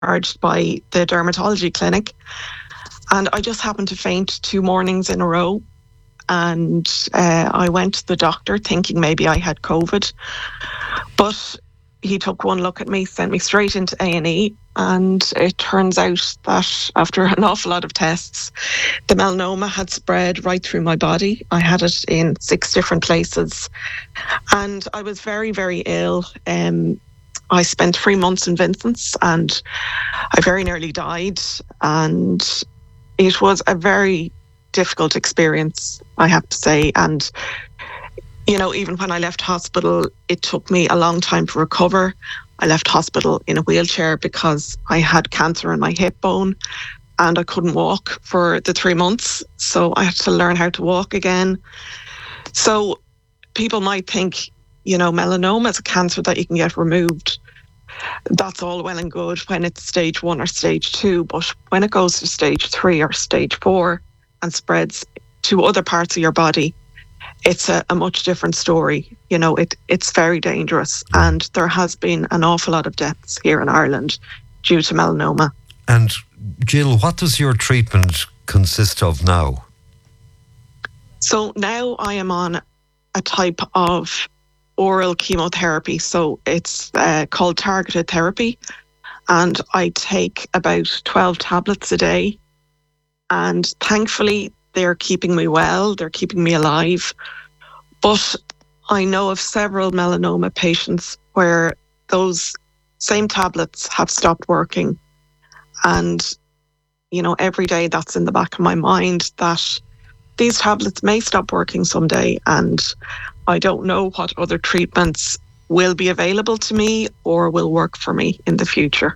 discharged by the dermatology clinic, and I just happened to faint 2 mornings in a row. And I went to the doctor thinking maybe I had COVID, but he took one look at me, sent me straight into A&E, and it turns out that after an awful lot of tests, the melanoma had spread right through my body. I had it in 6 different places, and I was very, very ill. I spent 3 months in Vincent's, and I very nearly died. And it was a very difficult experience, I have to say. And, even when I left hospital, it took me a long time to recover. I left hospital in a wheelchair because I had cancer in my hip bone and I couldn't walk for the 3 months. So I had to learn how to walk again. So people might think, melanoma is a cancer that you can get removed. That's all well and good when it's stage 1 or stage 2. But when it goes to stage 3 or stage 4 and spreads to other parts of your body, it's a much different story. It's very dangerous. And there has been an awful lot of deaths here in Ireland due to melanoma. And Jill, what does your treatment consist of now? So now I am on a type of oral chemotherapy. So it's called targeted therapy. And I take about 12 tablets a day. And thankfully, they're keeping me well, they're keeping me alive. But I know of several melanoma patients where those same tablets have stopped working. And, every day that's in the back of my mind that these tablets may stop working someday. And I don't know what other treatments will be available to me or will work for me in the future.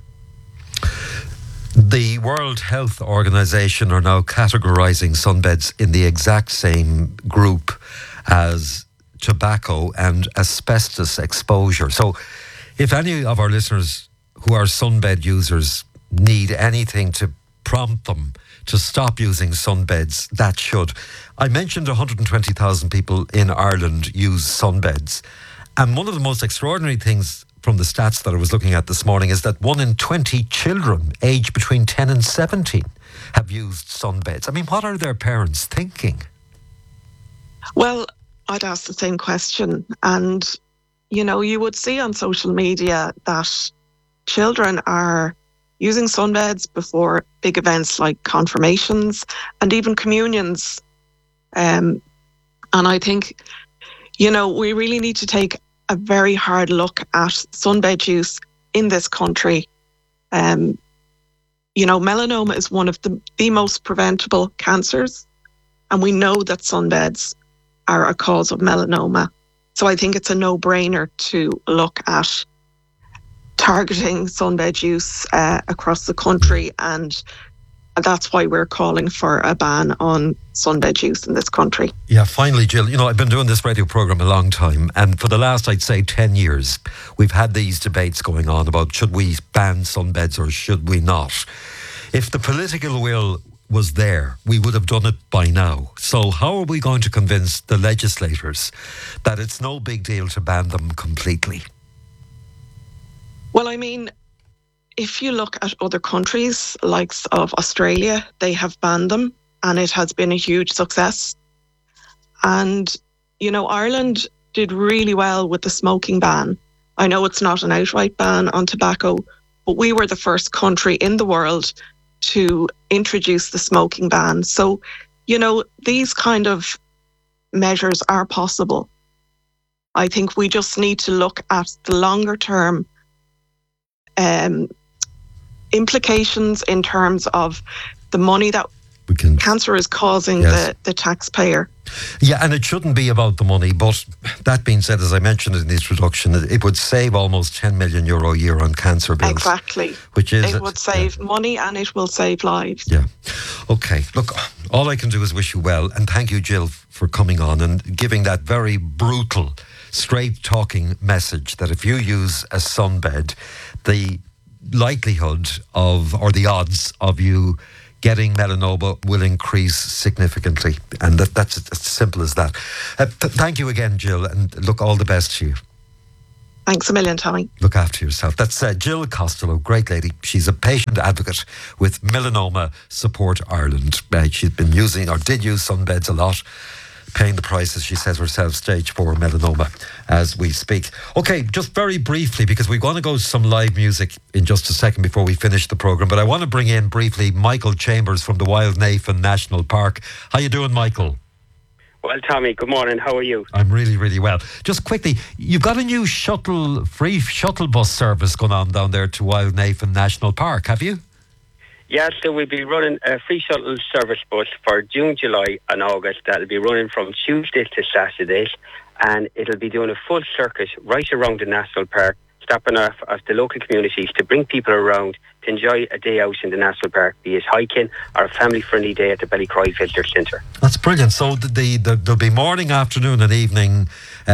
The World Health Organization are now categorising sunbeds in the exact same group as tobacco and asbestos exposure. So if any of our listeners who are sunbed users need anything to prompt them to stop using sunbeds, that should. I mentioned 120,000 people in Ireland use sunbeds. And one of the most extraordinary things from the stats that I was looking at this morning is that 1 in 20 children aged between 10 and 17 have used sunbeds. I mean, what are their parents thinking? Well, I'd ask the same question. And, you would see on social media that children are using sunbeds before big events like confirmations and even communions. And I think, we really need to take a very hard look at sunbed use in this country. Melanoma is one of the most preventable cancers, and we know that sunbeds are a cause of melanoma. So I think it's a no-brainer to look at targeting sunbed use across the country, and that's why we're calling for a ban on sunbed use in this country. Yeah, finally, Jill, I've been doing this radio programme a long time, and for the last, I'd say, 10 years, we've had these debates going on about should we ban sunbeds or should we not. If the political will was there, we would have done it by now. So how are we going to convince the legislators that it's no big deal to ban them completely? Well, if you look at other countries, like of Australia, they have banned them and it has been a huge success. And, Ireland did really well with the smoking ban. I know it's not an outright ban on tobacco, but we were the first country in the world to introduce the smoking ban. So, these kind of measures are possible. I think we just need to look at the longer term implications in terms of the money that cancer is causing the taxpayer. Yeah, and it shouldn't be about the money, but that being said, as I mentioned in the introduction, it would save almost €10 million a year on cancer bills. Exactly. It would save money and it will save lives. Yeah. Okay, look, all I can do is wish you well, and thank you, Jill, for coming on and giving that very brutal, straight-talking message that if you use a sunbed, the likelihood of, or the odds of you getting melanoma will increase significantly. And that's as simple as that. Thank you again, Jill, and look, all the best to you. Thanks a million, Tommy. Look after yourself. That's Jill Costello, great lady. She's a patient advocate with Melanoma Support Ireland. She's been using, or did use, sunbeds a lot, paying the price, as she says herself, stage 4 melanoma as we speak. Okay, just very briefly, because we're going to go to some live music in just a second before we finish the programme, but I want to bring in briefly Michael Chambers from the Wild Navan National Park. How you doing, Michael? Well, Tommy, good morning. How are you? I'm really, really well. Just quickly, you've got a new free shuttle bus service going on down there to Wild Navan National Park, have you? Yeah, so we'll be running a free shuttle service bus for June, July and August. That'll be running from Tuesdays to Saturdays, and it'll be doing a full circuit right around the National Park, stopping off at the local communities to bring people around to enjoy a day out in the National Park, be it hiking or a family-friendly day at the Ballycroy Visitor Centre. That's brilliant. So there'll be morning, afternoon and evening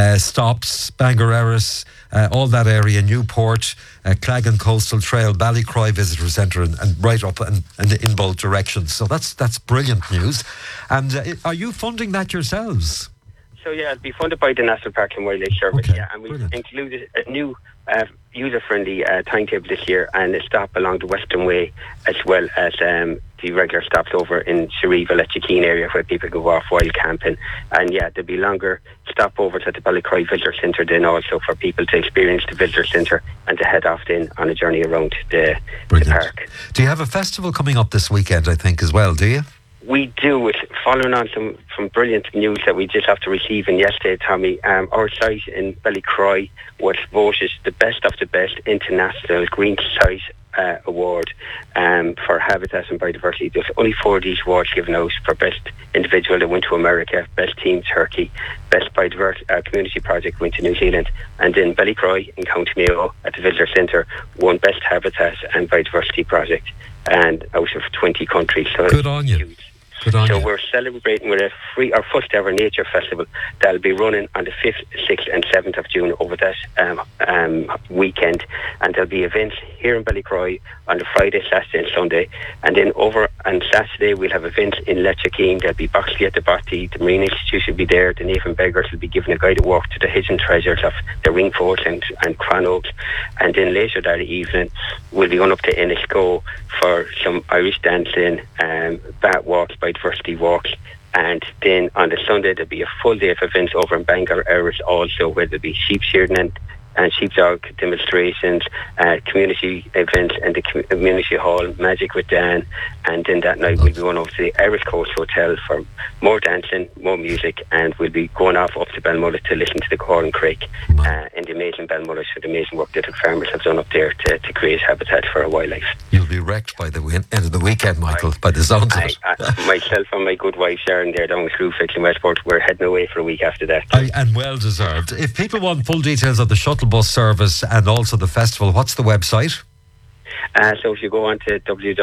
stops, Bangor Erris, all that area, Newport, Clagan Coastal Trail, Ballycroy Visitor Centre, and right up and in both directions. So that's brilliant news. And are you funding that yourselves? So yeah, it'll be funded by the National Park and Wildlife Service, okay, yeah, and we've brilliant. included a new user-friendly timetable this year, and a stop along the Western Way, as well as the regular stops over in Sherriva, Letchikeen area, where people go off wild camping. And yeah, there'll be longer stopovers at the Ballycroy Visitor Centre then also for people to experience the Visitor Centre and to head off then on a journey around the park. Do you have a festival coming up this weekend, I think, as well, do you? We do, it following on from brilliant news that we just have to receive in yesterday, Tommy. Our site in Ballycroy was voted the best of the best international green site award for habitat and biodiversity. There's only 4 of these awards given out: for best individual that went to America, best team Turkey, best biodiversity community project went to New Zealand, and then Ballycroy in County Mayo at the Visitor Centre won best habitat and biodiversity project, and out of 20 countries. So good on you. Huge. Good on so you. We're celebrating with our first ever nature festival that'll be running on the 5th, 6th and 7th of June over that weekend, and there'll be events here in Ballycroy on the Friday, Saturday and Sunday, and then over on Saturday we'll have events in Letchikeen. There'll be Boxley at the Botty, the Marine Institute will be there, the Navan Beggars will be giving a guided walk to the hidden treasures of the Ringfort and Crannogs, and then later that evening we'll be going up to Ennisco for some Irish dancing, bat walks, biodiversity walks, and then on the Sunday there'll be a full day of events over in Bangor Erris also, where there'll be sheep shearing and sheepdog demonstrations, community events in the community hall, Magic with Dan, and then that night we'll be going over to the Erris Coast Hotel for more dancing, more music, and we'll be going off up to Balmullet to listen to the Corn Creek and the amazing Balmullet for the amazing work that the farmers have done up there to create habitat for our wildlife. You'll be wrecked by the end of the weekend, Michael, by the sounds of it. Myself and my good wife Sharon there down with Screwfix in Westport, we're heading away for a week after that. And well deserved. If people want full details of the shuttle bus service and also the festival, what's the website? So if you go on to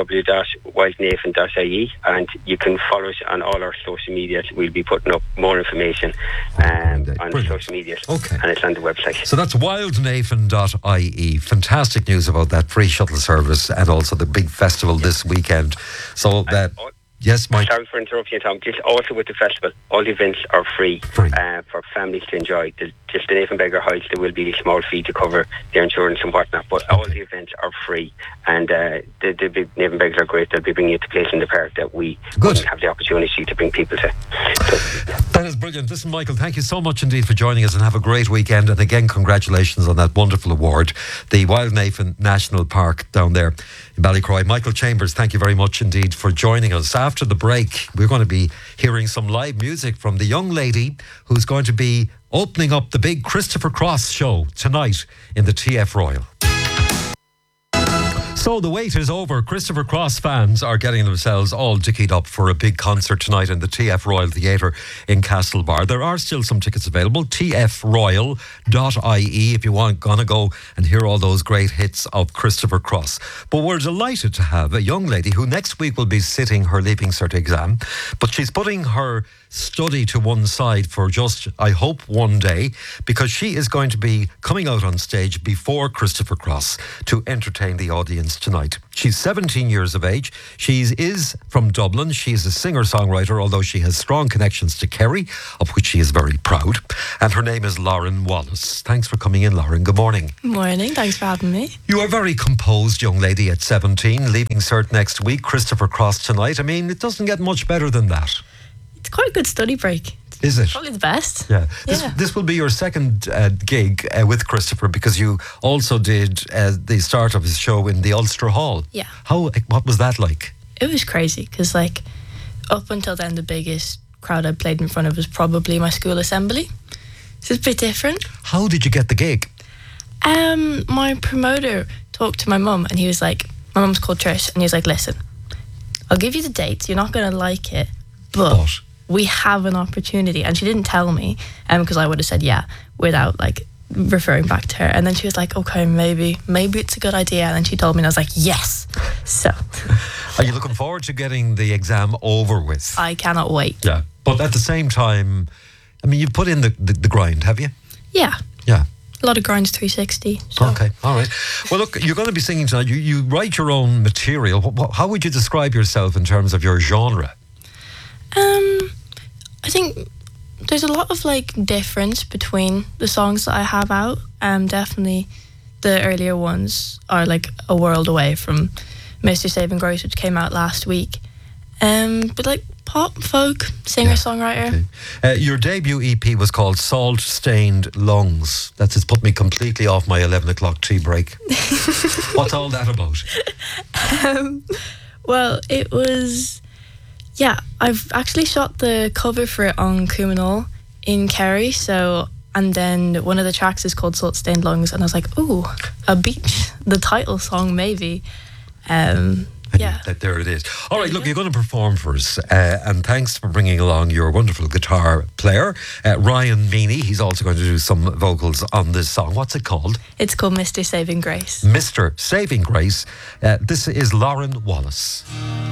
www.wildnavan.ie, and you can follow us on all our social media. We'll be putting up more information on the social media, and it's on the website. So that's wildnavan.ie. Fantastic news about that free shuttle service and also the big festival this weekend. So that... Yes, Mike. Sorry for interrupting you, Tom. Just also with the festival, all the events are free. For families to enjoy. Just the Navan Beggar Heights, there will be a small fee to cover their insurance and whatnot, but all the events are free. And the big Navan Beggars are great. They'll be bringing you to places in the park that we wouldn't have the opportunity to bring people to. That is brilliant. Listen, Michael, thank you so much indeed for joining us, and have a great weekend. And again, congratulations on that wonderful award. The Wild Navan National Park down there in Ballycroy. Michael Chambers, thank you very much indeed for joining us. After the break, we're going to be hearing some live music from the young lady who's going to be opening up the big Christopher Cross show tonight in the TF Royal. So the wait is over. Christopher Cross fans are getting themselves all dickied up for a big concert tonight in the TF Royal Theatre in Castlebar. There are still some tickets available. tfroyal.ie if you want to go and hear all those great hits of Christopher Cross. But we're delighted to have a young lady who next week will be sitting her Leaving Cert exam, but she's putting her study to one side for just, I hope, one day, because she is going to be coming out on stage before Christopher Cross to entertain the audience tonight. She's 17 years of age. She is from Dublin. She is a singer-songwriter, although she has strong connections to Kerry, of which she is very proud. And her name is Lauren Wallace. Thanks for coming in, Lauren. Good morning. Morning. Thanks for having me. You are a very composed young lady at 17, leaving cert next week, Christopher Cross tonight. I mean, it doesn't get much better than that. It's quite a good study break. Is it? Probably the best. Yeah. This will be your second gig with Christopher, because you also did the start of his show in the Ulster Hall. Yeah. What was that like? It was crazy because, like, up until then, the biggest crowd I played in front of was probably my school assembly. So it's a bit different. How did you get the gig? My promoter talked to my mum, and he was like, my mum's called Trish, and he was like, listen, I'll give you the dates. You're not going to like it, but we have an opportunity. And she didn't tell me, because I would have said yeah without like referring back to her. And then she was like, okay, maybe it's a good idea. And then she told me, and I was like, yes. So are you looking forward to getting the exam over with? I cannot wait. Yeah, but at the same time, I mean, you've put in the grind, have you? Yeah. Yeah. A lot of grinds 360. So. Okay, all right. Well, look, you're going to be singing tonight. You write your own material. How would you describe yourself in terms of your genre? I think there's a lot of like difference between the songs that I have out. Definitely the earlier ones are like a world away from Mr. Saving Grace, which came out last week. But like pop, folk, singer-songwriter. Okay. Your debut EP was called Salt Stained Lungs. It's put me completely off my 11 o'clock tea break. What's all that about? Well, it was... Yeah, I've actually shot the cover for it on Cumanall in Kerry, and then one of the tracks is called Salt Stained Lungs, and I was like, ooh, a beach, the title song maybe. Yeah. There it is. All right, look, you're going to perform for us, and thanks for bringing along your wonderful guitar player, Ryan Meaney. He's also going to do some vocals on this song. What's it called? It's called Mr. Saving Grace. Mr. Saving Grace. This is Lauren Wallace.